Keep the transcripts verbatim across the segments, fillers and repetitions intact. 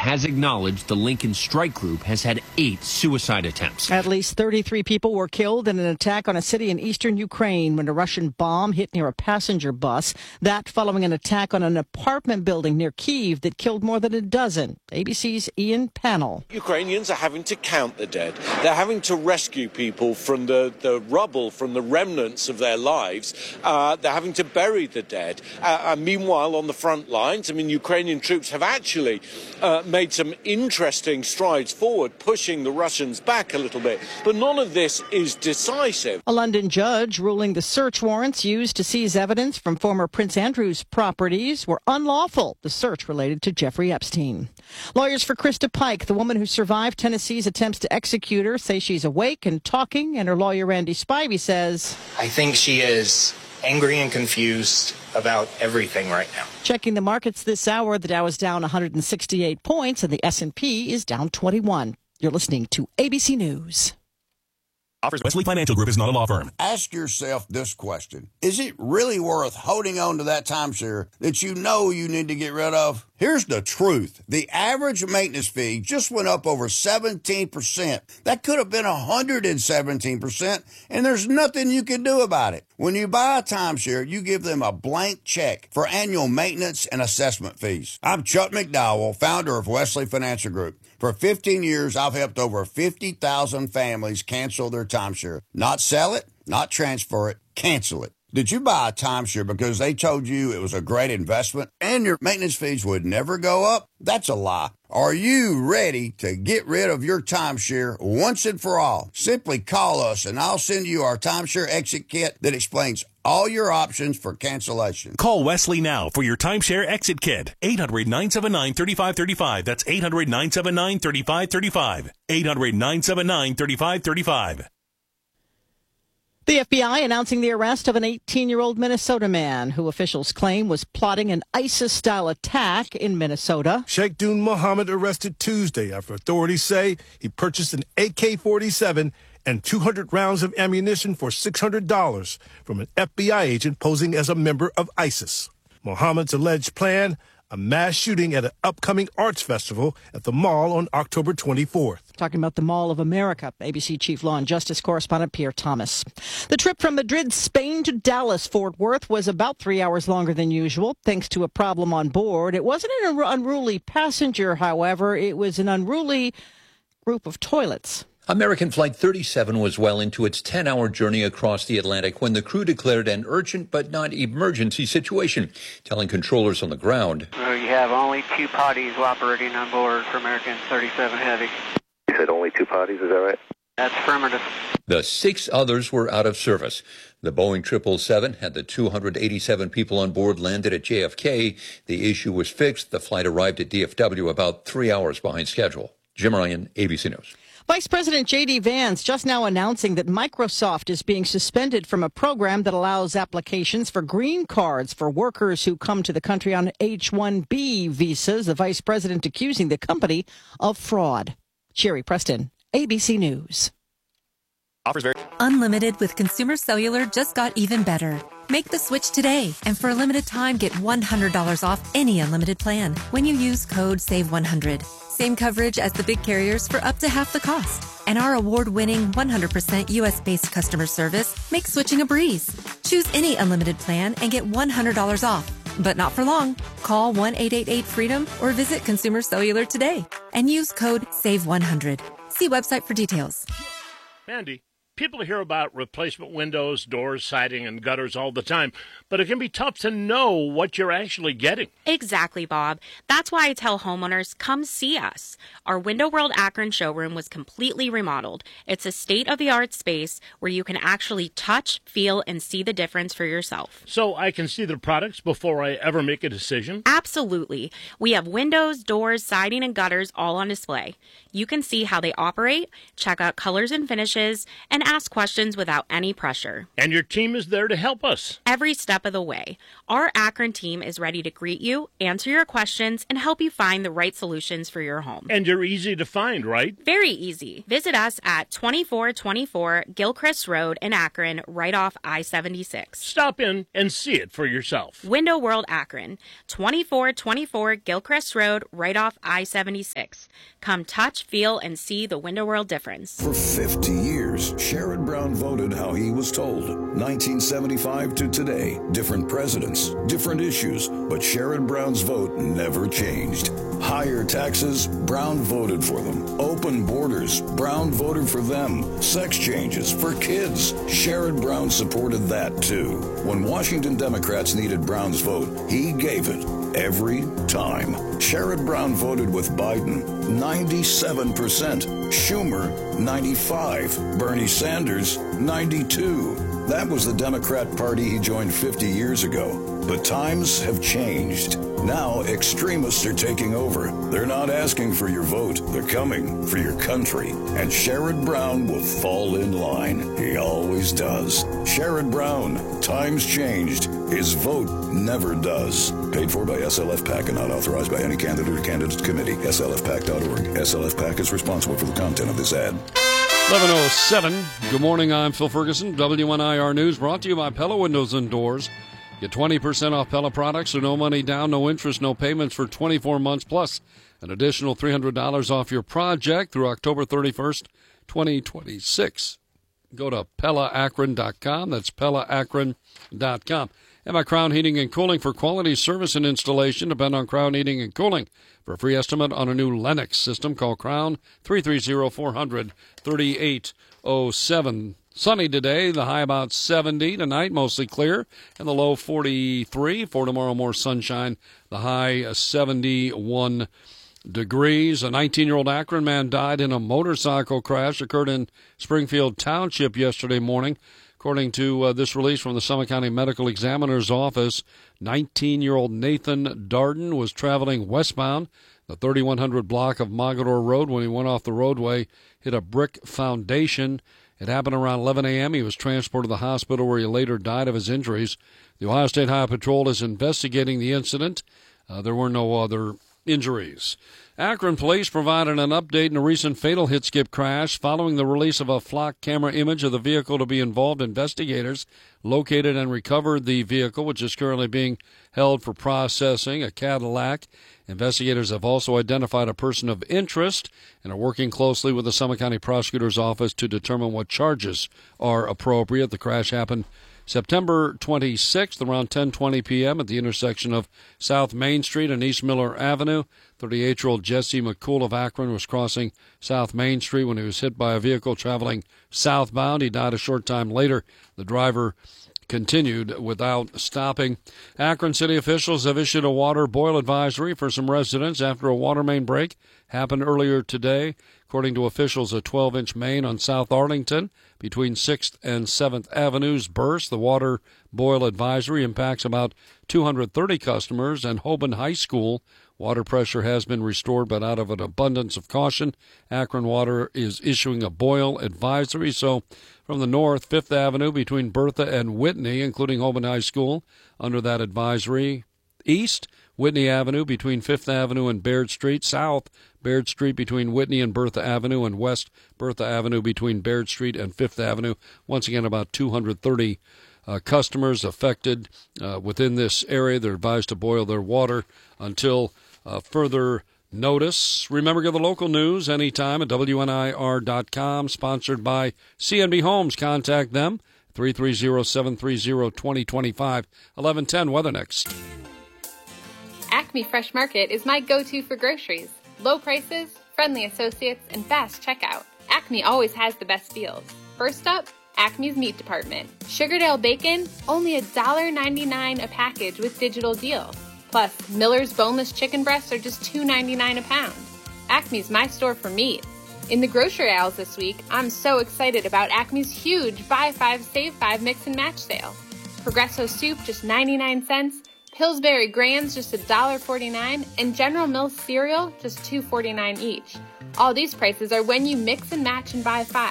has acknowledged the Lincoln Strike Group has had eight suicide attempts. At least thirty-three people were killed in an attack on a city in eastern Ukraine when a Russian bomb hit near a passenger bus. That following an attack on an apartment building near Kyiv that killed more than a dozen. A B C's Ian Pannell. Ukrainians are having to count the dead. They're having to rescue people from the, the rubble, from the remnants of their lives. Uh, they're having to bury the dead. Uh, and meanwhile, on the front lines, I mean, Ukrainian troops have actually uh, made some interesting strides forward, pushing the Russians back a little bit. But none of this is decisive. A London judge ruling the search warrants used to seize evidence from former Prince Andrew's properties were unlawful. The search related to Jeffrey Epstein. Lawyers for Krista Pike, the woman who survived Tennessee's attempts to execute her, say she's awake and talking, and her lawyer Randy Spivey says, I think she is angry and confused about everything right now. Checking the markets this hour, the Dow is down one hundred sixty-eight points and the S and P is down twenty-one. You're listening to A B C News. Offers Wesley Financial Group is not a law firm. Ask yourself this question. Is it really worth holding on to that timeshare that you know you need to get rid of? Here's the truth. The average maintenance fee just went up over seventeen percent. That could have been one hundred seventeen percent, and there's nothing you can do about it. When you buy a timeshare, you give them a blank check for annual maintenance and assessment fees. I'm Chuck McDowell, founder of Wesley Financial Group. For fifteen years, I've helped over fifty thousand families cancel their timeshare. Not sell it, not transfer it, cancel it. Did you buy a timeshare because they told you it was a great investment and your maintenance fees would never go up? That's a lie. Are you ready to get rid of your timeshare once and for all? Simply call us and I'll send you our timeshare exit kit that explains all your options for cancellation. Call Wesley now for your timeshare exit kit. eight hundred, nine seven nine, three five three five. That's eight hundred, nine seven nine, three five three five. eight hundred, nine seven nine, three five three five. The F B I announcing the arrest of an eighteen-year-old Minnesota man who officials claim was plotting an ISIS-style attack in Minnesota. Sheikh Dun Mohammed arrested Tuesday after authorities say he purchased an A K forty-seven and two hundred rounds of ammunition for six hundred dollars from an F B I agent posing as a member of ISIS. Mohammed's alleged plan, a mass shooting at an upcoming arts festival at the mall on October twenty-fourth. Talking about the Mall of America, A B C Chief Law and Justice correspondent Pierre Thomas. The trip from Madrid, Spain to Dallas, Fort Worth was about three hours longer than usual, thanks to a problem on board. It wasn't an unruly passenger, however. It was an unruly group of toilets. American Flight thirty-seven was well into its ten-hour journey across the Atlantic when the crew declared an urgent but not emergency situation, telling controllers on the ground. Uh, you have only two potties operating on board for American thirty-seven Heavy. You said only two potties, is that right? That's affirmative. The six others were out of service. The Boeing triple seven had the two hundred eighty-seven people on board landed at J F K. The issue was fixed. The flight arrived at D F W about three hours behind schedule. Jim Ryan, A B C News. Vice President J D. Vance just now announcing that Microsoft is being suspended from a program that allows applications for green cards for workers who come to the country on H one B visas. The vice president accusing the company of fraud. Sherry Preston, A B C News. Offers very Unlimited with Consumer Cellular just got even better. Make the switch today, and for a limited time, get one hundred dollars off any unlimited plan when you use code save one hundred. Same coverage as the big carriers for up to half the cost. And our award-winning one hundred percent U S-based customer service makes switching a breeze. Choose any unlimited plan and get one hundred dollars off. But not for long. Call one eight eight eight freedom or visit Consumer Cellular today and use code save one hundred. See website for details. Mandy, people hear about replacement windows, doors, siding, and gutters all the time, but it can be tough to know what you're actually getting. Exactly, Bob. That's why I tell homeowners, come see us. Our Window World Akron showroom was completely remodeled. It's a state-of-the-art space where you can actually touch, feel, and see the difference for yourself. So I can see the products before I ever make a decision? Absolutely. We have windows, doors, siding, and gutters all on display. You can see how they operate, check out colors and finishes, and ask questions without any pressure. And your team is there to help us every step of the way. Our Akron team is ready to greet you, answer your questions, and help you find the right solutions for your home. And you're easy to find, right? Very easy. Visit us at twenty-four twenty-four Gilchrist Road in Akron, right off I seventy-six. Stop in and see it for yourself. Window World Akron, twenty-four twenty-four Gilchrist Road, right off I seventy-six. Come touch, feel, and see the Window World difference. For fifty years, Sherrod Brown voted how he was told. nineteen seventy-five to today, different presidents, different issues, but Sherrod Brown's vote never changed. Higher taxes, Brown voted for them. Open borders, Brown voted for them. Sex changes for kids, Sherrod Brown supported that too. When Washington Democrats needed Brown's vote, he gave it every time. Sherrod Brown voted with Biden, ninety-seven percent. Schumer, ninety-five. Bernie Sanders, ninety-two. That was the Democrat Party he joined fifty years ago. But times have changed. Now extremists are taking over. They're not asking for your vote. They're coming for your country. And Sherrod Brown will fall in line. He always does. Sherrod Brown, times changed. His vote never does. Paid for by S L F PAC and not authorized by any candidate or candidates committee. S L F PAC dot org. S L F PAC is responsible for the content of this ad. eleven oh seven. Good morning. I'm Phil Ferguson. W N I R News brought to you by Pella Windows and Doors. Get twenty percent off Pella products, so no money down, no interest, no payments for twenty-four months, plus an additional three hundred dollars off your project through October thirty-first, twenty twenty-six. Go to Pella Akron dot com. That's Pella Akron dot com. And by Crown Heating and Cooling for quality service and installation. Depend on Crown Heating and Cooling. For a free estimate on a new Lennox system, call Crown three three zero, four hundred, thirty-eight oh seven. Sunny today, the high about seventy. Tonight, mostly clear, and the low forty-three. For tomorrow, more sunshine, the high seventy-one degrees. A nineteen-year-old Akron man died in a motorcycle crash. Occurred in Springfield Township yesterday morning. According to uh, this release from the Summit County Medical Examiner's Office, nineteen-year-old Nathan Darden was traveling westbound the thirty-one hundred block of Mogador Road when he went off the roadway, hit a brick foundation. It happened around eleven a.m. He was transported to the hospital where he later died of his injuries. The Ohio State Highway Patrol is investigating the incident. Uh, there were no other injuries. Akron police provided an update in a recent fatal hit-skip crash. Following the release of a flock camera image of the vehicle to be involved, investigators located and recovered the vehicle, which is currently being held for processing, a Cadillac. Investigators have also identified a person of interest and are working closely with the Summit County Prosecutor's Office to determine what charges are appropriate. The crash happened September twenty-sixth around ten twenty p.m. at the intersection of South Main Street and East Miller Avenue. thirty-eight-year-old Jesse McCool of Akron was crossing South Main Street when he was hit by a vehicle traveling southbound. He died a short time later. The driver continued without stopping. Akron city officials have issued a water boil advisory for some residents after a water main break happened earlier today. According to officials, a twelve-inch main on South Arlington between sixth and seventh Avenues burst. The water boil advisory impacts about two hundred thirty customers and Hoban High School. Water pressure has been restored, but out of an abundance of caution, Akron Water is issuing a boil advisory. So from the north, fifth Avenue between Bertha and Whitney, including Hoban High School, under that advisory. East, Whitney Avenue between fifth Avenue and Baird Street. South, Baird Street between Whitney and Bertha Avenue. And west, Bertha Avenue between Baird Street and fifth Avenue. Once again, about two hundred thirty uh, customers affected uh, within this area. They're advised to boil their water until uh, further notice. Remember, get the local news anytime at W N I R dot com, sponsored by C N B Homes. Contact them, three three zero, seven three zero, two zero two five. eleven ten weather next. Acme Fresh Market is my go-to for groceries. Low prices, friendly associates, and fast checkout. Acme always has the best deals. First up, Acme's Meat Department. Sugardale bacon, only one dollar ninety-nine a package with digital deal. Plus, Miller's boneless chicken breasts are just two ninety-nine a pound. Acme's my store for meat. In the grocery aisles this week, I'm so excited about Acme's huge Buy five, Save five Mix and Match sale. Progresso soup, just ninety-nine cents. Pillsbury Grands, just one dollar forty-nine, and General Mills cereal, just two forty-nine each. All these prices are when you mix and match and buy five.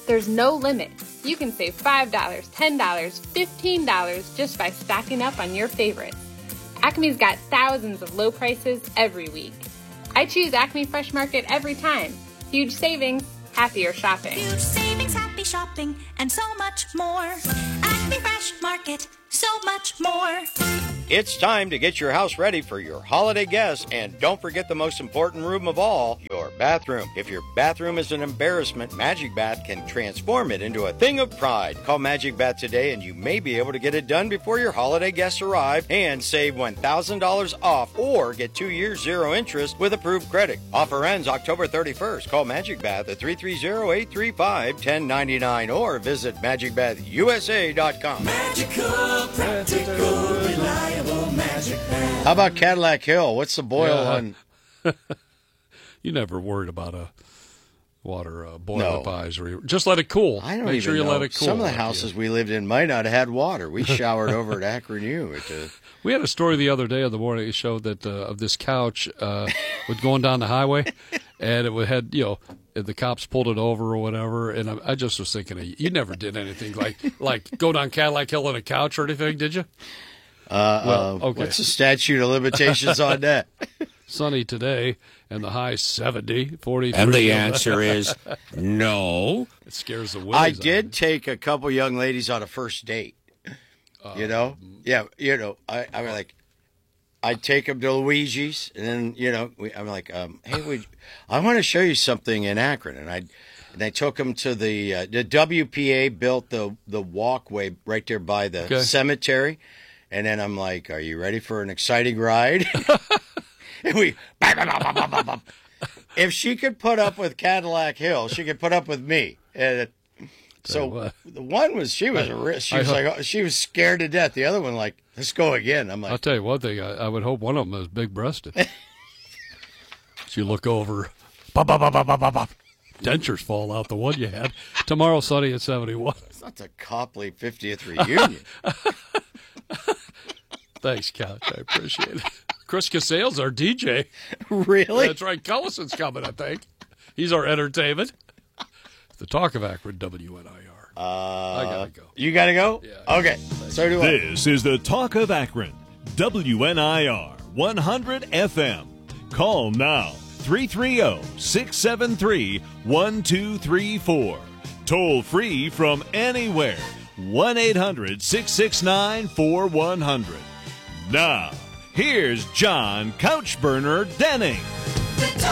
There's no limit. You can save five dollars, ten dollars, fifteen dollars just by stocking up on your favorites. Acme's got thousands of low prices every week. I choose Acme Fresh Market every time. Huge savings, happier shopping. Huge savings, happy shopping, and so much more. Acme Fresh Market, so much more. It's time to get your house ready for your holiday guests, and don't forget the most important room of all, your bathroom. If your bathroom is an embarrassment, Magic Bath can transform it into a thing of pride. Call Magic Bath today and you may be able to get it done before your holiday guests arrive and save one thousand dollars off or get two years zero interest with approved credit. Offer ends October thirty-first. Call Magic Bath at three three zero, eight three five, one zero nine nine or visit magic bath u s a dot com. Magical, practical, reliable. How about Cadillac Hill? What's the boil Yeah. on? You never worried about a water uh, boiler No. pies, or just let it cool. I don't Make even sure you know. let it cool. Some of the after houses you- we lived in might not have had water. We showered over at Akron U. At the, We had a story the other day on the morning show that uh, of this couch uh, with going down the highway, and it would had you know the cops pulled it over or whatever, and I, I just was thinking, you never did anything like like go down Cadillac Hill on a couch or anything, did you? Uh, Well, uh, okay. What's the statute of limitations on that? Sunny today, and the high seventy, forty-three. And the answer is no. It scares the I willies out of did take a couple young ladies on a first date. You know, yeah, you know, I, I mean, like, I'd take them to Luigi's, and then you know, we, I'm like, um, hey, we, I want to show you something in Akron, and I, and I took them to the uh, the W P A built the the walkway right there by the Okay. cemetery, and then I'm like, are you ready for an exciting ride? And we, if she could put up with Cadillac Hill, she could put up with me. And it, so the one was she was a ri- she I was hope- like, oh, she was scared to death. The other one like, let's go again. I'm like, I'll tell you one thing. I, I would hope one of them is big breasted. You look over, bop, bop, bop, bop, bop, bop, bop. Dentures fall out. The one you had tomorrow, sunny at seventy-one. it's not the Copley fiftieth reunion. Thanks, Couch. I appreciate it. Chris Casale's our D J. Really? That's right. Cullison's coming, I think. He's our entertainment. The talk of Akron, W N I R. Uh, I gotta go. You gotta go. Yeah. Okay. So do I. This is the Talk of Akron, W N I R one hundred F M. Call now, three three zero, six seven three, one two three four. Toll free from anywhere, one eight hundred, six six nine, four one zero zero. Now, here's John Couchburner Denning.